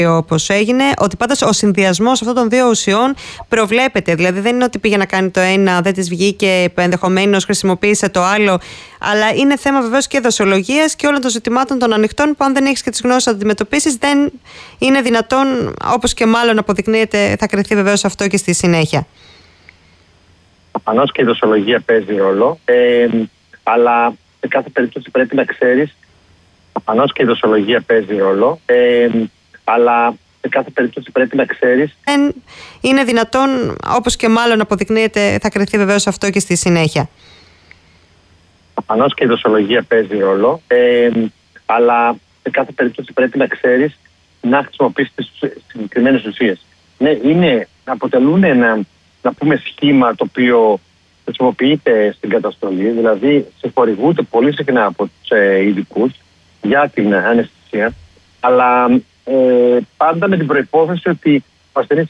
όπως έγινε, ότι πάντως ο συνδυασμός αυτών των δύο ουσιών προβλέπεται. Δηλαδή δεν είναι ότι πήγε να κάνει το ένα, δεν της βγήκε, ενδεχομένως χρησιμοποίησε το άλλο, αλλά είναι θέμα βεβαίως και δοσολογίας και όλων των ζητημάτων των ανοιχτών που αν δεν έχεις και τις γνώσεις να αντιμετωπίσεις δεν είναι δυνατόν, όπως και μάλλον αποδεικνύεται θα κριθεί βεβαίως αυτό και στη συνέχεια. Προφανώς και η δοσολογία παίζει ρόλο, αλλά σε κάθε περίπτωση πρέπει να ξέρεις. Προφανώς και η δοσολογία παίζει ρόλο, αλλά σε κάθε περίπτωση πρέπει να ξέρεις. Δεν είναι δυνατόν, όπως και μάλλον αποδεικνύεται, θα κριθεί βεβαίως αυτό και στη συνέχεια. Προφανώς και η δοσολογία παίζει ρόλο, αλλά σε κάθε περίπτωση πρέπει να ξέρεις να χρησιμοποιήσεις τις συγκεκριμένες ουσίες. Ναι, αποτελούν ένα, να πούμε, σχήμα το οποίο χρησιμοποιείται στην καταστολή, δηλαδή συγχορηγούνται πολύ συχνά από τους ειδικούς για την αναισθησία, αλλά πάντα με την προϋπόθεση ότι ο ασθενής